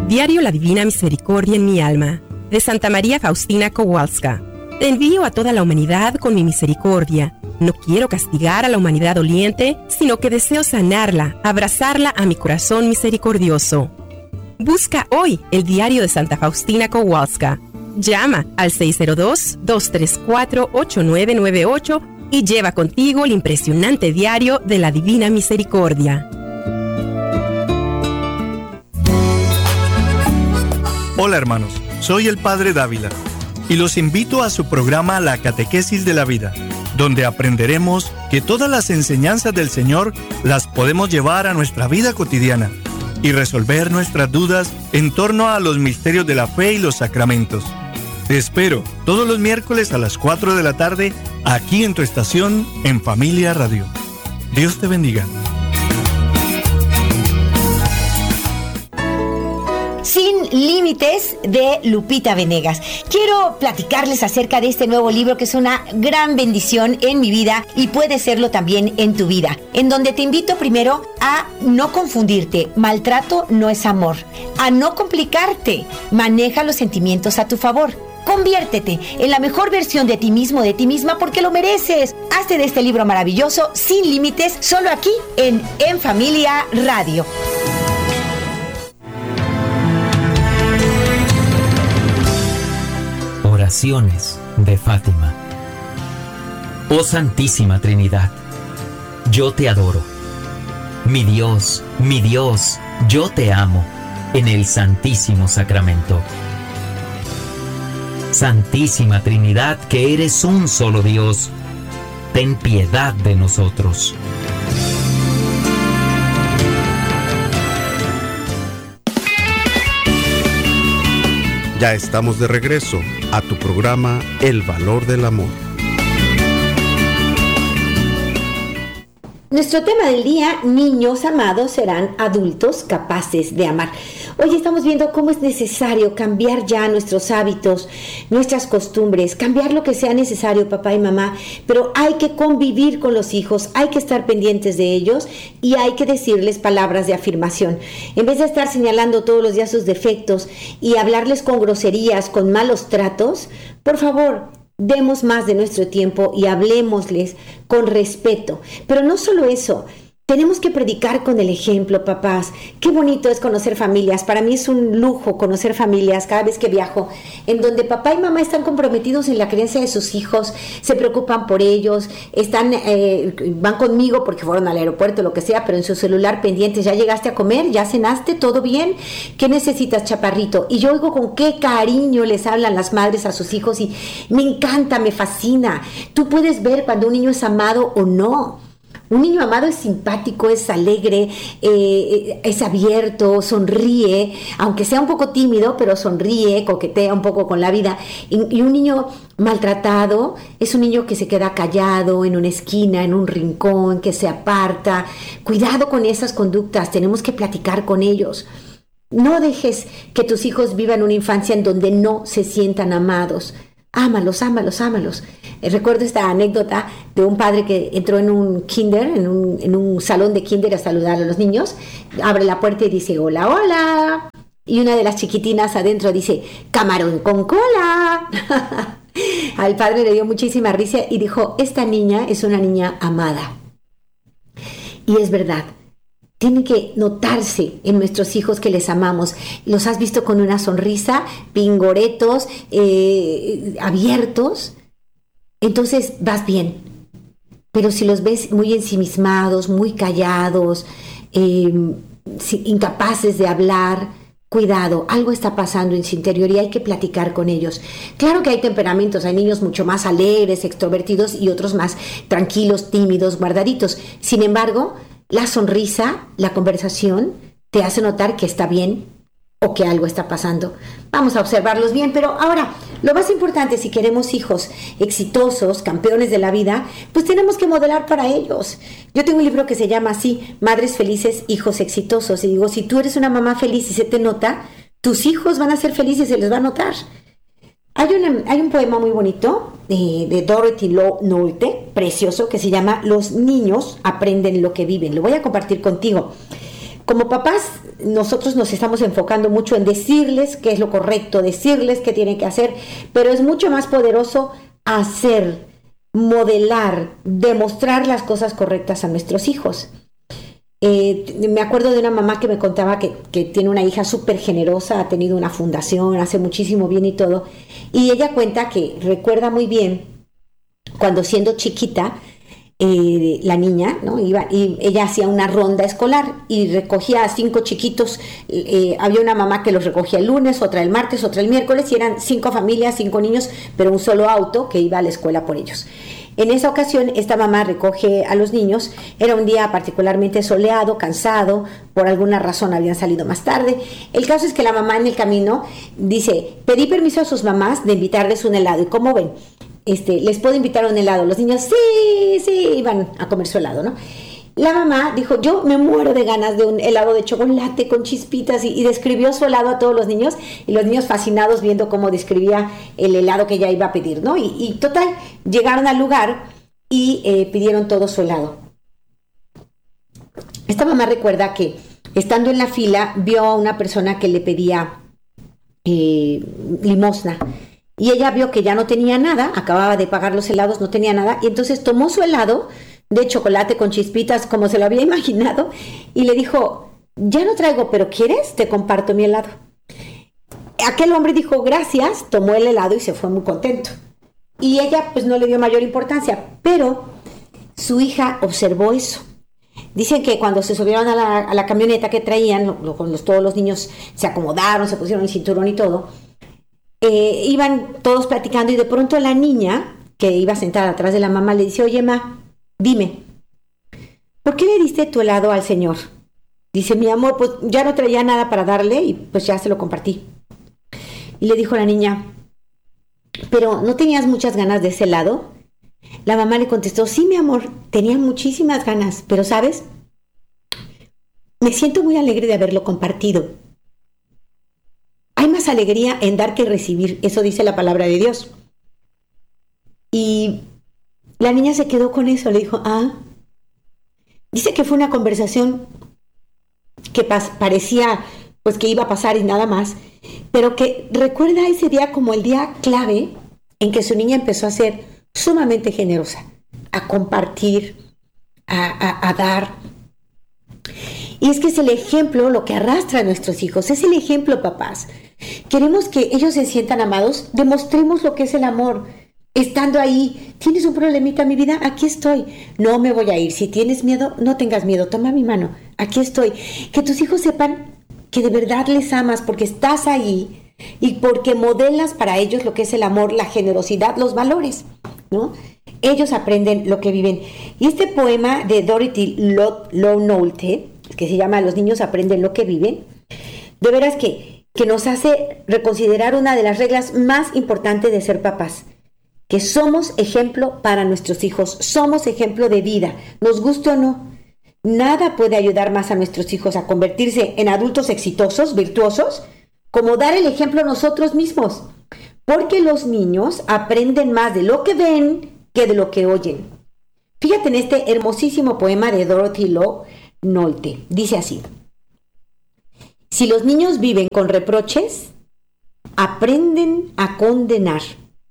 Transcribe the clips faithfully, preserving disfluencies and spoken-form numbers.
Diario La Divina Misericordia en mi alma, de Santa María Faustina Kowalska. Te envío a toda la humanidad con mi misericordia. No quiero castigar a la humanidad doliente, sino que deseo sanarla, abrazarla a mi corazón misericordioso. Busca hoy el diario de Santa Faustina Kowalska. Llama al seis cero dos, dos tres cuatro, ocho nueve nueve ocho y lleva contigo el impresionante diario de la Divina Misericordia. Hola hermanos, soy el Padre Dávila y los invito a su programa La Catequesis de la Vida, donde aprenderemos que todas las enseñanzas del Señor las podemos llevar a nuestra vida cotidiana y resolver nuestras dudas en torno a los misterios de la fe y los sacramentos. Te espero todos los miércoles a las cuatro de la tarde aquí en tu estación en Familia Radio. Dios te bendiga. Sin Límites, de Lupita Venegas. Quiero platicarles acerca de este nuevo libro que es una gran bendición en mi vida y puede serlo también en tu vida, en donde te invito primero a no confundirte. Maltrato no es amor. A no complicarte. Maneja los sentimientos a tu favor. Conviértete en la mejor versión de ti mismo, de ti misma, porque lo mereces. Hazte de este libro maravilloso, Sin Límites, solo aquí en En Familia Radio. Oraciones de Fátima. Oh Santísima Trinidad, yo te adoro. Mi Dios, mi Dios, yo te amo en el Santísimo Sacramento. Santísima Trinidad, que eres un solo Dios, ten piedad de nosotros. Ya estamos de regreso a tu programa El Valor del Amor. Nuestro tema del día, niños amados serán adultos capaces de amar. Hoy estamos viendo cómo es necesario cambiar ya nuestros hábitos, nuestras costumbres, cambiar lo que sea necesario, papá y mamá, pero hay que convivir con los hijos, hay que estar pendientes de ellos y hay que decirles palabras de afirmación. En vez de estar señalando todos los días sus defectos y hablarles con groserías, con malos tratos, por favor, demos más de nuestro tiempo y hablemosles con respeto. Pero no solo eso, tenemos que predicar con el ejemplo, papás. Qué bonito es conocer familias. Para mí es un lujo conocer familias cada vez que viajo, en donde papá y mamá están comprometidos en la crianza de sus hijos, se preocupan por ellos, están, eh, van conmigo porque fueron al aeropuerto, lo que sea, pero en su celular pendientes. ¿Ya llegaste a comer? ¿Ya cenaste? ¿Todo bien? ¿Qué necesitas, chaparrito? Y yo oigo con qué cariño les hablan las madres a sus hijos y me encanta, me fascina. Tú puedes ver cuando un niño es amado o no. Un niño amado es simpático, es alegre, eh, es abierto, sonríe, aunque sea un poco tímido, pero sonríe, coquetea un poco con la vida. Y, y un niño maltratado es un niño que se queda callado en una esquina, en un rincón, que se aparta. Cuidado con esas conductas, tenemos que platicar con ellos. No dejes que tus hijos vivan una infancia en donde no se sientan amados. Ámalos, ámalos, ámalos. Eh, recuerdo esta anécdota de un padre que entró en un kinder, en un, en un salón de kinder a saludar a los niños, abre la puerta y dice, hola, hola. Y una de las chiquitinas adentro dice, camarón con cola. Al padre le dio muchísima risa y dijo, esta niña es una niña amada. Y es verdad. Tiene que notarse en nuestros hijos que les amamos. Los has visto con una sonrisa, pingoretos, eh, abiertos. Entonces vas bien. Pero si los ves muy ensimismados, muy callados, eh, incapaces de hablar, cuidado, algo está pasando en su interior y hay que platicar con ellos. Claro que hay temperamentos, hay niños mucho más alegres, extrovertidos y otros más tranquilos, tímidos, guardaditos. Sin embargo, la sonrisa, la conversación, te hace notar que está bien o que algo está pasando. Vamos a observarlos bien, pero ahora, lo más importante, si queremos hijos exitosos, campeones de la vida, pues tenemos que modelar para ellos. Yo tengo un libro que se llama así, Madres Felices, Hijos Exitosos, y digo, si tú eres una mamá feliz y se te nota, tus hijos van a ser felices y se les va a notar. Hay, una, hay un poema muy bonito de, de Dorothy Law Nolte, precioso, que se llama Los niños aprenden lo que viven. Lo voy a compartir contigo. como papás, nosotros nos estamos enfocando mucho en decirles qué es lo correcto, decirles qué tienen que hacer, pero es mucho más poderoso hacer, modelar, demostrar las cosas correctas a nuestros hijos. Eh, me acuerdo de una mamá que me contaba que, que tiene una hija súper generosa, ha tenido una fundación, hace muchísimo bien y todo, y ella cuenta que recuerda muy bien cuando siendo chiquita, eh, la niña, ¿no? Iba, y ella hacía una ronda escolar y recogía a cinco chiquitos, eh, había una mamá que los recogía el lunes, otra el martes, otra el miércoles, y eran cinco familias, cinco niños, pero un solo auto que iba a la escuela por ellos. En esa ocasión, esta mamá recoge a los niños, era un día particularmente soleado, cansado, por alguna razón habían salido más tarde. El caso es que la mamá en el camino dice, pedí permiso a sus mamás de invitarles un helado, y ¿cómo ven? Este, ¿les puedo invitar a un helado? Los niños, sí, sí, iban a comer su helado, ¿no? La mamá dijo, yo me muero de ganas de un helado de chocolate con chispitas, y, y describió su helado a todos los niños, y los niños fascinados viendo cómo describía el helado que ella iba a pedir, ¿no? Y, y total, llegaron al lugar y eh, pidieron todo su helado. Esta mamá recuerda que estando en la fila vio a una persona que le pedía eh, limosna, y ella vio que ya no tenía nada, acababa de pagar los helados, no tenía nada, y entonces tomó su helado de chocolate con chispitas como se lo había imaginado y le dijo, ya no traigo, pero ¿quieres? Te comparto mi helado. Aquel hombre dijo gracias, tomó el helado y se fue muy contento. Y ella pues no le dio mayor importancia, pero su hija observó eso. Dicen que cuando se subieron a la, a la camioneta que traían, lo, lo, los, todos los niños se acomodaron, se pusieron el cinturón y todo, eh, iban todos platicando, y de pronto la niña que iba sentada atrás de la mamá le dice, oye, ma, dime, ¿por qué le diste tu helado al señor? Dice, mi amor, pues ya no traía nada para darle y pues ya se lo compartí. Y le dijo la niña, ¿pero no tenías muchas ganas de ese helado? La mamá le contestó, sí, mi amor, tenía muchísimas ganas, pero ¿sabes? Me siento muy alegre de haberlo compartido. Hay más alegría en dar que recibir, eso dice la palabra de Dios. Y la niña se quedó con eso, le dijo, ah, dice que fue una conversación que pas- parecía pues que iba a pasar y nada más, pero que recuerda ese día como el día clave en que su niña empezó a ser sumamente generosa, a compartir, a, a, a dar. Y es que es el ejemplo lo que arrastra a nuestros hijos, es el ejemplo, papás. Queremos que ellos se sientan amados, demostremos lo que es el amor. Estando ahí, ¿tienes un problemita, mi vida? Aquí estoy. No me voy a ir. Si tienes miedo, no tengas miedo. Toma mi mano. Aquí estoy. Que tus hijos sepan que de verdad les amas porque estás ahí y porque modelas para ellos lo que es el amor, la generosidad, los valores, ¿no? Ellos aprenden lo que viven. Y este poema de Dorothy Low Nolte, que se llama Los niños aprenden lo que viven, de veras que, que nos hace reconsiderar una de las reglas más importantes de ser papás. Que somos ejemplo para nuestros hijos, somos ejemplo de vida, nos guste o no. Nada puede ayudar más a nuestros hijos a convertirse en adultos exitosos, virtuosos, como dar el ejemplo nosotros mismos. Porque los niños aprenden más de lo que ven que de lo que oyen. Fíjate en este hermosísimo poema de Dorothy Low Nolte. Dice así: si los niños viven con reproches, aprenden a condenar.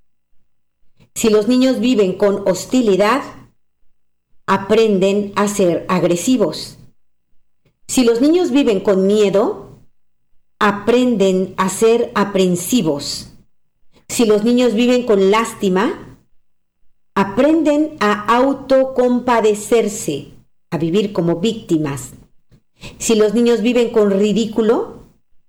Si los niños viven con hostilidad, aprenden a ser agresivos. Si los niños viven con miedo, aprenden a ser aprensivos. Si los niños viven con lástima, aprenden a autocompadecerse, a vivir como víctimas. Si los niños viven con ridículo,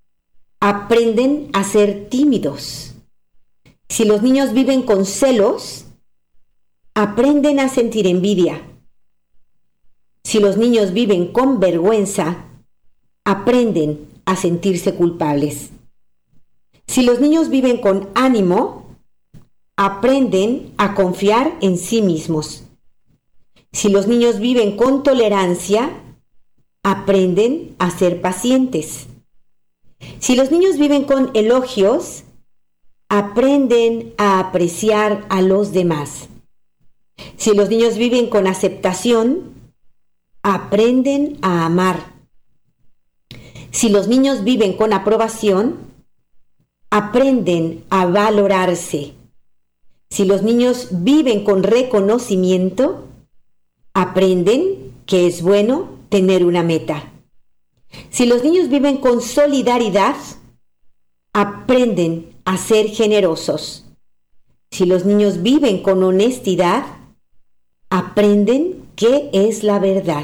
aprenden a ser tímidos. Si los niños viven con celos, aprenden a sentir envidia. Si los niños viven con vergüenza, aprenden a sentirse culpables. Si los niños viven con ánimo, aprenden a confiar en sí mismos. Si los niños viven con tolerancia, aprenden a ser pacientes. Si los niños viven con elogios, aprenden a apreciar a los demás. Si los niños viven con aceptación, aprenden a amar. Si los niños viven con aprobación, aprenden a valorarse. Si los niños viven con reconocimiento, aprenden que es bueno tener una meta. Si los niños viven con solidaridad, aprenden a ser generosos. Si los niños viven con honestidad, aprenden qué es la verdad.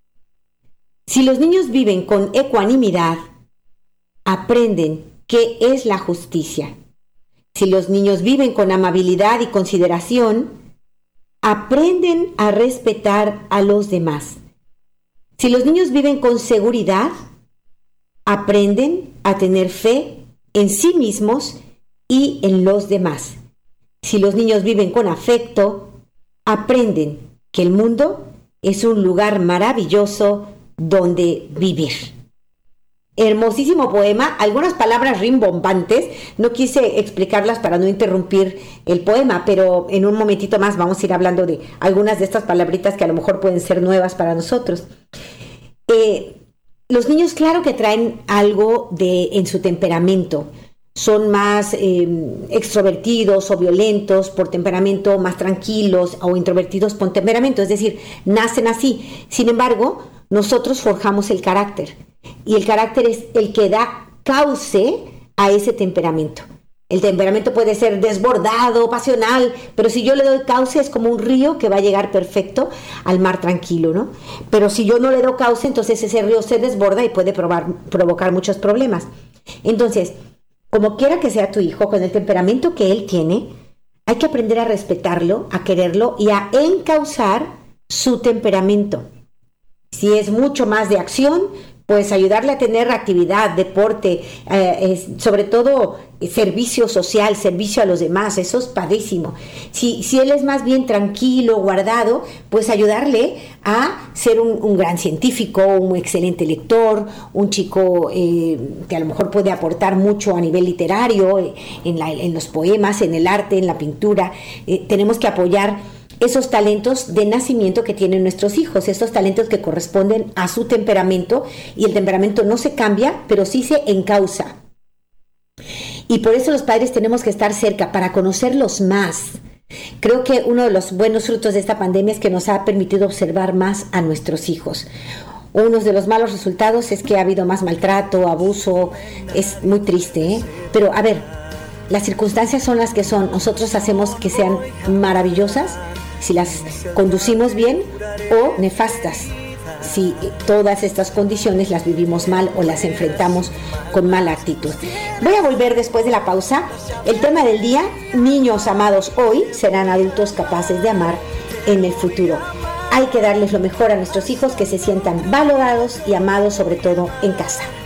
Si los niños viven con ecuanimidad, aprenden qué es la justicia. Si los niños viven con amabilidad y consideración, aprenden a respetar a los demás. Si los niños viven con seguridad, aprenden a tener fe en sí mismos y en los demás. Si los niños viven con afecto, aprenden que el mundo es un lugar maravilloso donde vivir. Hermosísimo poema, algunas palabras rimbombantes, no quise explicarlas para no interrumpir el poema, pero en un momentito más vamos a ir hablando de algunas de estas palabritas que a lo mejor pueden ser nuevas para nosotros. Eh, los niños, claro que traen algo de en su temperamento. Son más eh, extrovertidos o violentos por temperamento, más tranquilos o introvertidos por temperamento, es decir, nacen así. Sin embargo, nosotros forjamos el carácter y el carácter es el que da cauce a ese temperamento. El temperamento puede ser desbordado, pasional, pero si yo le doy cauce es como un río que va a llegar perfecto al mar tranquilo, ¿no? Pero si yo no le doy cauce, entonces ese río se desborda y puede probar, provocar muchos problemas. Entonces, como quiera que sea tu hijo, con el temperamento que él tiene, hay que aprender a respetarlo, a quererlo y a encauzar su temperamento. Si es mucho más de acción, pues ayudarle a tener actividad, deporte, eh, eh, sobre todo eh, servicio social, servicio a los demás, eso es padrísimo. Si, si él es más bien tranquilo, guardado, pues ayudarle a ser un, un gran científico, un excelente lector, un chico eh, que a lo mejor puede aportar mucho a nivel literario, eh, en, la, en los poemas, en el arte, en la pintura. Eh, tenemos que apoyar esos talentos de nacimiento que tienen nuestros hijos, esos talentos que corresponden a su temperamento, y el temperamento no se cambia, pero sí se encausa. Y por eso los padres tenemos que estar cerca para conocerlos más. Creo que uno de los buenos frutos de esta pandemia es que nos ha permitido observar más a nuestros hijos. Uno de los malos resultados es que ha habido más maltrato, abuso, es muy triste, ¿eh? Pero a ver, las circunstancias son las que son, nosotros hacemos que sean maravillosas si las conducimos bien, o nefastas si todas estas condiciones las vivimos mal o las enfrentamos con mala actitud. Voy a volver después de la pausa. El tema del día: niños amados hoy serán adultos capaces de amar en el futuro. Hay que darles lo mejor a nuestros hijos, que se sientan valorados y amados, sobre todo en casa.